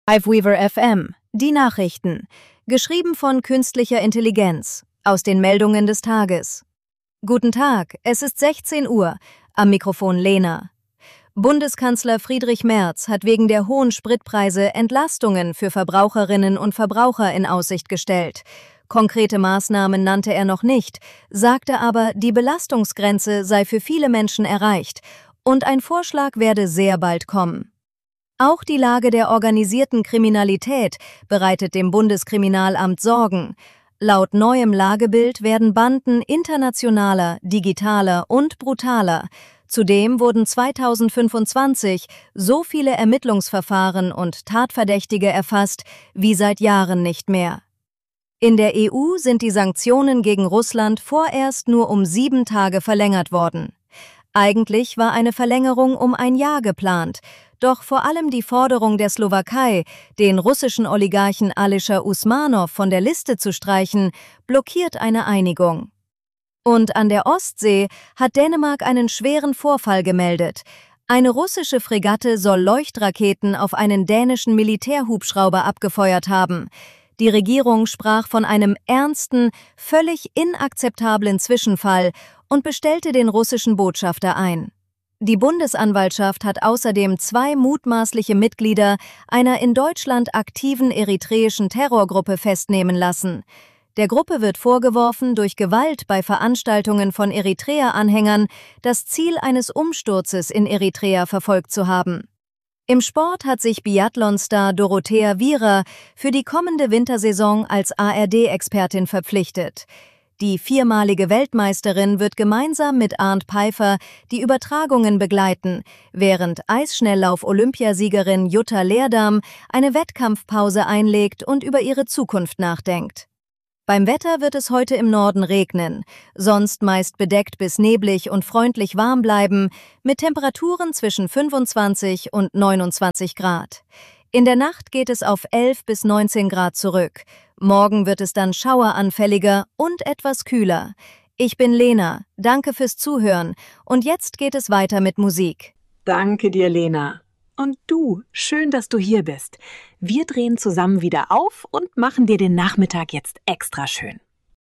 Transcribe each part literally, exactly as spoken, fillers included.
Weaver F M, die Nachrichten, geschrieben von künstlicher Intelligenz, aus den Meldungen des Tages. Guten Tag, es ist sechzehn Uhr, am Mikrofon Lena. Bundeskanzler Friedrich Merz hat wegen der hohen Spritpreise Entlastungen für Verbraucherinnen und Verbraucher in Aussicht gestellt. Konkrete Maßnahmen nannte er noch nicht, sagte aber, die Belastungsgrenze sei für viele Menschen erreicht und ein Vorschlag werde sehr bald kommen. Auch die Lage der organisierten Kriminalität bereitet dem Bundeskriminalamt Sorgen. Laut neuem Lagebild werden Banden internationaler, digitaler und brutaler. Zudem wurden zweitausendfünfundzwanzig so viele Ermittlungsverfahren und Tatverdächtige erfasst wie seit Jahren nicht mehr. In der E U sind die Sanktionen gegen Russland vorerst nur um sieben Tage verlängert worden. Eigentlich war eine Verlängerung um ein Jahr geplant, doch vor allem die Forderung der Slowakei, den russischen Oligarchen Alisher Usmanov von der Liste zu streichen, blockiert eine Einigung. Und an der Ostsee hat Dänemark einen schweren Vorfall gemeldet. Eine russische Fregatte soll Leuchtraketen auf einen dänischen Militärhubschrauber abgefeuert haben. Die Regierung sprach von einem ernsten, völlig inakzeptablen Zwischenfall und bestellte den russischen Botschafter ein. Die Bundesanwaltschaft hat außerdem zwei mutmaßliche Mitglieder einer in Deutschland aktiven eritreischen Terrorgruppe festnehmen lassen. Der Gruppe wird vorgeworfen, durch Gewalt bei Veranstaltungen von Eritrea-Anhängern das Ziel eines Umsturzes in Eritrea verfolgt zu haben. Im Sport hat sich Biathlonstar Dorothea Viera für die kommende Wintersaison als A R D-Expertin verpflichtet. Die viermalige Weltmeisterin wird gemeinsam mit Arndt Pfeiffer die Übertragungen begleiten, während Eisschnelllauf-Olympiasiegerin Jutta Leerdam eine Wettkampfpause einlegt und über ihre Zukunft nachdenkt. Beim Wetter wird es heute im Norden regnen, sonst meist bedeckt bis neblig und freundlich warm bleiben, mit Temperaturen zwischen fünfundzwanzig und neunundzwanzig Grad. In der Nacht geht es auf elf bis neunzehn Grad zurück. Morgen wird es dann schaueranfälliger und etwas kühler. Ich bin Lena, danke fürs Zuhören und jetzt geht es weiter mit Musik. Danke dir, Lena. Und du, schön, dass du hier bist. Wir drehen zusammen wieder auf und machen dir den Nachmittag jetzt extra schön.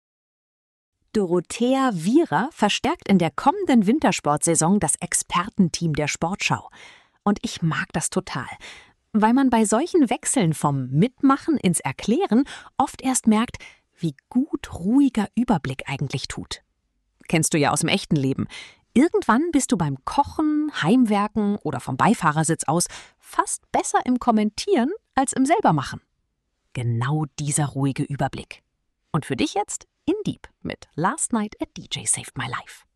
Dorothea Viera verstärkt in der kommenden Wintersportsaison das Expertenteam der Sportschau. Und ich mag das total, weil man bei solchen Wechseln vom Mitmachen ins Erklären oft erst merkt, wie gut ruhiger Überblick eigentlich tut. Kennst du ja aus dem echten Leben. Irgendwann bist du beim Kochen, Heimwerken oder vom Beifahrersitz aus fast besser im Kommentieren als im Selbermachen. Genau dieser ruhige Überblick. Und für dich jetzt In Deep mit Last Night at D J Saved My Life.